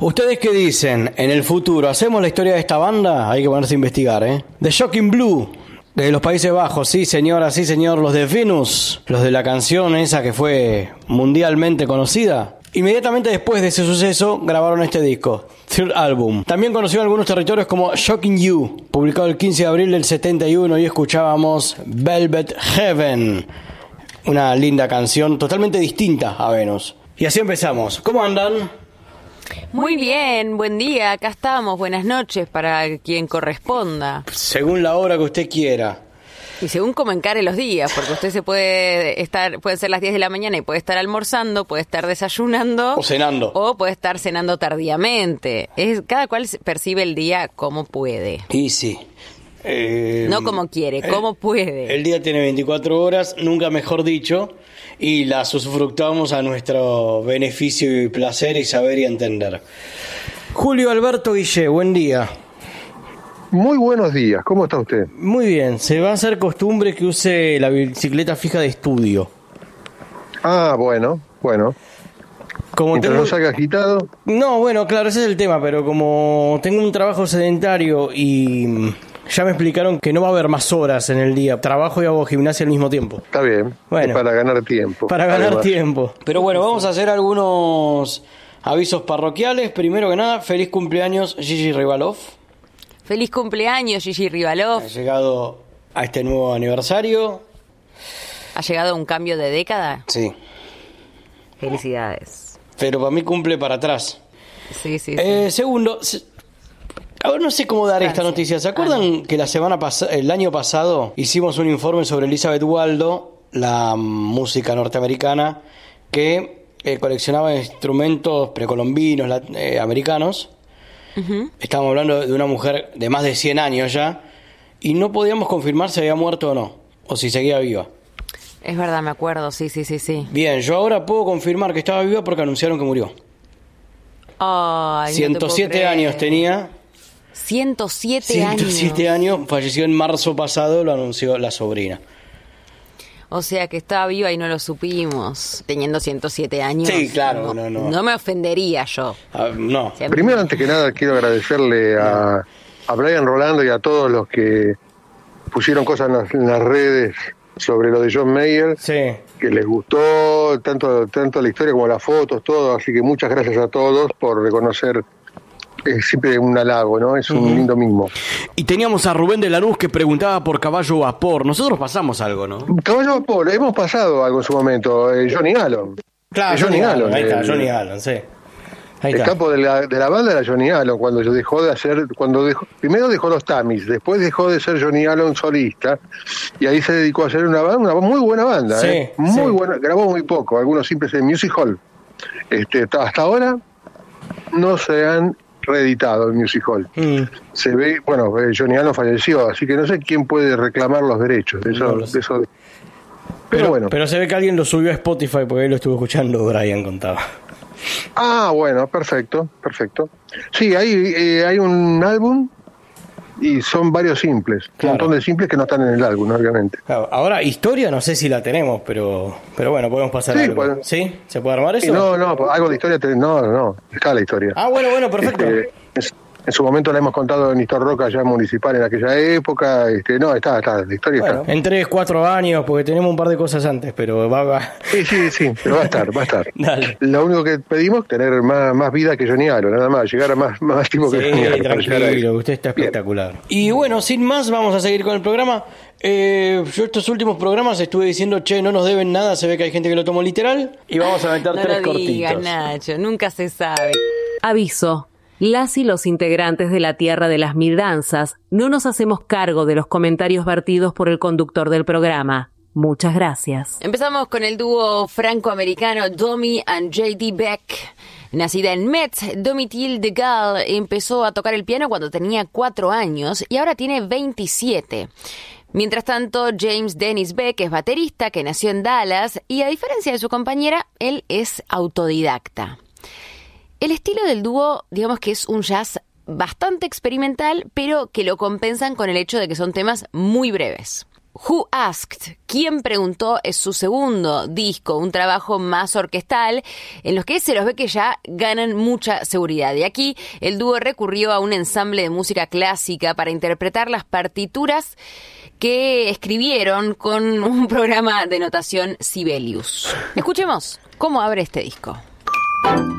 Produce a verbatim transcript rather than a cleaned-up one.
¿Ustedes qué dicen? En el futuro, ¿hacemos la historia de esta banda? Hay que ponerse a investigar, ¿eh? The Shocking Blue, de los Países Bajos, sí señora, sí señor, los de Venus, los de la canción esa que fue mundialmente conocida. Inmediatamente después de ese suceso, grabaron este disco, Third Album. También conocido en algunos territorios como Shocking You, publicado el quince de abril del setenta y uno, y escuchábamos Velvet Heaven, una linda canción totalmente distinta a Venus. Y así empezamos. ¿Cómo andan? Muy bien, buen día, acá estamos, buenas noches para quien corresponda. Según la hora que usted quiera. Y según cómo encare los días, porque usted se puede estar, puede ser las diez de la mañana y puede estar almorzando, puede estar desayunando. O cenando. O puede estar cenando tardíamente. Es, cada cual percibe el día como puede. Y sí. Eh, no como quiere, como el, puede. El día tiene veinticuatro horas, nunca mejor dicho, y las usufructuamos a nuestro beneficio y placer y saber y entender. Julio Alberto Guille, buen día. Muy buenos días, ¿cómo está usted? Muy bien, se va a hacer costumbre que use la bicicleta fija de estudio. Ah, bueno, bueno. Como Mientras tengo... no salga agitado. No, bueno, claro, ese es el tema, pero como tengo un trabajo sedentario y ya me explicaron que no va a haber más horas en el día, trabajo y hago gimnasia al mismo tiempo. Está bien, bueno, para ganar tiempo. Para ganar además. tiempo. Pero bueno, vamos a hacer algunos avisos parroquiales. Primero que nada, feliz cumpleaños Gigi Rivalov. Feliz cumpleaños, Gigi Rivalov. Ha llegado a este nuevo aniversario. ¿Ha llegado a un cambio de década? Sí. Felicidades. Pero para mí cumple para atrás. Sí, sí, eh, sí. Segundo, ahora no sé cómo dar Gracias. esta noticia. ¿Se acuerdan ah, no. que la semana pas- el año pasado hicimos un informe sobre Elizabeth Waldo, la música norteamericana, que eh, coleccionaba instrumentos precolombinos, la, eh, americanos? Uh-huh. Estábamos hablando de una mujer de más de cien años ya, y no podíamos confirmar si había muerto o no, o si seguía viva. Es verdad, me acuerdo, sí, sí, sí, sí. Bien, yo ahora puedo confirmar que estaba viva porque anunciaron que murió. Ay, ciento siete no años tenía. ciento siete, ciento siete años. años, falleció en marzo pasado, lo anunció la sobrina. O sea que estaba viva y no lo supimos, teniendo ciento siete años. Sí, claro, no, no, no. No me ofendería yo. Uh, no. Siempre. Primero, antes que nada, quiero agradecerle a, a Brian Rolando y a todos los que pusieron cosas en las, en las redes sobre lo de John Mayer. Sí. Que les gustó tanto, tanto la historia como las fotos, todo. Así que muchas gracias a todos por reconocer. Es siempre un halago, ¿no? Es un uh-huh. lindo mimo. Y teníamos a Rubén de Lanús que preguntaba por Caballo Vapor. Nosotros pasamos algo, ¿no? Caballo Vapor, hemos pasado algo en su momento. Eh, Johnny Allen. Claro, eh, Johnny, Johnny Allen. Ahí está, el, Johnny Allen, sí. Ahí el está. capo de la, de la banda era Johnny Allen, cuando dejó de hacer, cuando dejó, primero dejó los Tamis, después dejó de ser Johnny Allen solista, y ahí se dedicó a hacer una banda, una muy buena banda, sí, ¿eh? Muy sí. buena, grabó muy poco, algunos simples en Music Hall. Este, hasta ahora no se han reeditado el Music Hall. Mm. Se ve, bueno, Johnny Allen falleció, así que no sé quién puede reclamar los derechos de eso. No de eso. Pero, pero bueno. Pero se ve que alguien lo subió a Spotify porque ahí lo estuvo escuchando, Brian contaba. Ah, bueno, perfecto, perfecto. Sí, hay, eh, hay un álbum y son varios simples, claro. Un montón de simples que no están en el álbum, obviamente. Claro. Ahora, historia no sé si la tenemos, pero pero bueno, podemos pasar sí, algo. Pues, ¿Sí? ¿Se puede armar eso? Sí, no, no, algo de historia, no, no, está la historia. Ah, bueno, bueno, perfecto. Este, es, en su momento la hemos contado en Nistor Roca ya municipal en aquella época, este, no, está, está, la historia bueno, está. En tres, cuatro años, porque tenemos un par de cosas antes, pero va, va. Sí, sí, sí, pero va a estar, va a estar. Dale. Lo único que pedimos es tener más, más vida que Johnny Allen, nada más, llegar a más, más tiempo sí, que Johnny Allen. Tranquilo, usted está espectacular. Bien. Y bueno, sin más, vamos a seguir con el programa. Eh, yo estos últimos programas estuve diciendo, che, no nos deben nada, se ve que hay gente que lo tomó literal, y vamos a meter no tres lo digas, cortitos. Nacho, nunca se sabe. Aviso. Las y los integrantes de la Tierra de las Mil Danzas no nos hacemos cargo de los comentarios vertidos por el conductor del programa. Muchas gracias. Empezamos con el dúo franco-americano Domi and J D Beck. Nacida en Metz, Domitille de Gaulle empezó a tocar el piano cuando tenía cuatro años y ahora tiene veintisiete. Mientras tanto, James Dennis Beck es baterista que nació en Dallas y, a diferencia de su compañera, él es autodidacta. El estilo del dúo, digamos que es un jazz bastante experimental, pero que lo compensan con el hecho de que son temas muy breves. Who Asked? ¿Quién preguntó? Es su segundo disco, un trabajo más orquestal en los que se los ve que ya ganan mucha seguridad. Y aquí el dúo recurrió a un ensamble de música clásica para interpretar las partituras que escribieron con un programa de notación Sibelius. Escuchemos cómo abre este disco.